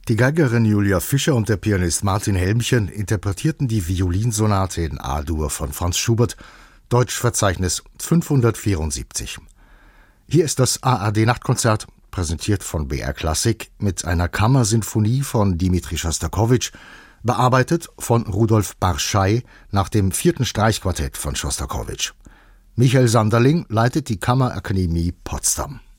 Die Geigerin Julia Fischer und der Pianist Martin Helmchen interpretierten die Violinsonate in A-Dur von Franz Schubert, Deutschverzeichnis 574. Hier ist das ARD-Nachtkonzert, präsentiert von BR Klassik, mit einer Kammersinfonie von Dimitri Schostakowitsch, bearbeitet von Rudolf Barschei nach dem 4. Streichquartett von Schostakowitsch. Michael Sanderling leitet die Kammerakademie Potsdam.